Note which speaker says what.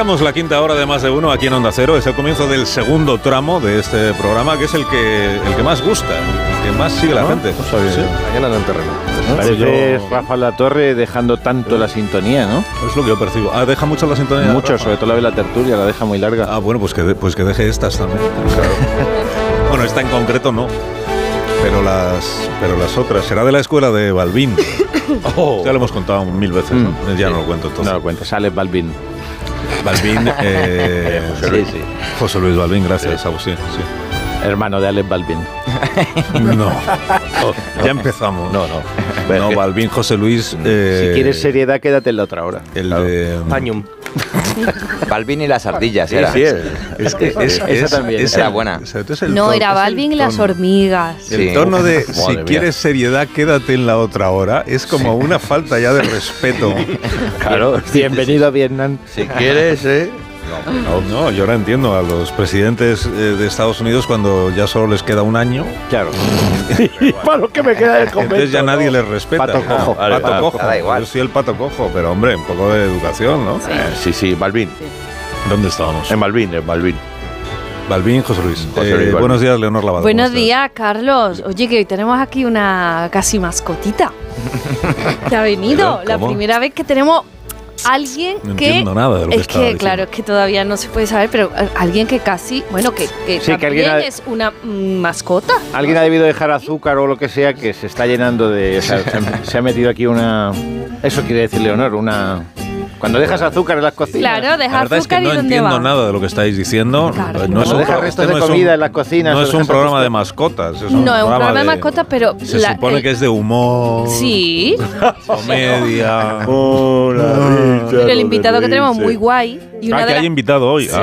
Speaker 1: Iniciamos la quinta hora de Más de Uno aquí en Onda Cero. Es el comienzo del segundo tramo de este programa, que es el que más gusta, el que más sigue la gente.
Speaker 2: Pues oye,
Speaker 1: ¿Sí?
Speaker 2: mañana en el terreno.
Speaker 3: Parece Rafa Latorre dejando tanto la sintonía, ¿no?
Speaker 1: Es lo que yo percibo. Deja mucho la sintonía.
Speaker 3: Mucho,
Speaker 1: Rafa.
Speaker 3: sobre todo la de la tertulia, la deja muy larga.
Speaker 1: Bueno, pues que deje estas también. Claro. Bueno, esta en concreto no. Pero las otras. Será de la escuela de Balbín. Ya lo hemos contado 1000 veces, ¿no? Ya no lo cuento entonces.
Speaker 3: No lo cuentas, Alex Balbín.
Speaker 1: Balbín,
Speaker 3: Sí.
Speaker 1: José Luis Balbín, gracias, Agustín. Sí.
Speaker 3: Hermano de Alex Balbín.
Speaker 1: No. Ya empezamos.
Speaker 3: No.
Speaker 1: No, Balbín, José Luis.
Speaker 3: Si quieres seriedad, quédate en la otra hora.
Speaker 1: El de
Speaker 2: Pañum.
Speaker 4: Balbín y las ardillas,
Speaker 2: Sí,
Speaker 4: era.
Speaker 2: sí,
Speaker 3: Esa también.
Speaker 4: Era buena.
Speaker 5: No, era Balvin y las hormigas.
Speaker 1: El
Speaker 4: Sí.
Speaker 1: tono de
Speaker 2: Madre
Speaker 1: si
Speaker 2: mía.
Speaker 1: quieres seriedad, quédate en la otra hora es como una falta ya de respeto.
Speaker 3: Claro, bienvenido a Vietnam.
Speaker 2: Si quieres,
Speaker 1: No, yo ahora entiendo a los presidentes de Estados Unidos cuando ya solo les queda un año.
Speaker 3: Claro. ¿Y para lo que me queda del convento?
Speaker 1: Entonces ya nadie les respeta.
Speaker 3: Pato cojo.
Speaker 1: Pato cojo.
Speaker 4: Da igual.
Speaker 1: Yo soy el pato cojo, pero hombre, un poco de educación, ¿no?
Speaker 2: Sí, Balbín.
Speaker 1: ¿Dónde estábamos?
Speaker 2: En Balbín.
Speaker 1: Balbín, José Luis.
Speaker 2: José Luis Balbín.
Speaker 1: Buenos días, Leonor Lavado.
Speaker 5: Buenos
Speaker 1: ¿Cómo estás?
Speaker 5: días, Carlos. Oye, que hoy tenemos aquí una casi mascotita que ha venido.
Speaker 1: ¿Pero
Speaker 5: La
Speaker 1: cómo?
Speaker 5: primera vez que tenemos alguien
Speaker 1: No
Speaker 5: que...
Speaker 1: entiendo nada de lo que
Speaker 5: es
Speaker 1: estaba
Speaker 5: que,
Speaker 1: diciendo.
Speaker 5: claro, es que todavía no se puede saber, pero alguien que casi... Bueno, que
Speaker 3: que
Speaker 5: también
Speaker 3: alguien ha-
Speaker 5: es una mascota.
Speaker 3: Alguien ha debido dejar azúcar o lo que sea que se está llenando de... O sea, se ha metido aquí una... Eso quiere decir, Leonor, una... Cuando dejas azúcar en las cocinas.
Speaker 5: Claro,
Speaker 1: La
Speaker 5: deja
Speaker 1: verdad es que
Speaker 5: azúcar
Speaker 1: no
Speaker 5: y dónde
Speaker 1: entiendo
Speaker 5: va.
Speaker 1: nada de lo que estáis diciendo.
Speaker 5: Claro.
Speaker 1: No es
Speaker 3: Cuando
Speaker 1: un
Speaker 3: dejas
Speaker 1: pro-
Speaker 3: restos
Speaker 1: este
Speaker 3: de
Speaker 1: no es
Speaker 3: comida en las cocinas.
Speaker 1: No
Speaker 3: o
Speaker 1: es un
Speaker 3: dejas
Speaker 1: programa
Speaker 3: azúcar.
Speaker 1: de mascotas. Es
Speaker 5: No, es un programa de
Speaker 1: de
Speaker 5: mascotas, pero...
Speaker 1: Se supone que es de humor.
Speaker 5: Sí,
Speaker 1: Comedia.
Speaker 5: pero el invitado que tenemos muy guay. Y una de
Speaker 1: Que
Speaker 5: las-
Speaker 1: hay invitado hoy.
Speaker 5: Sí.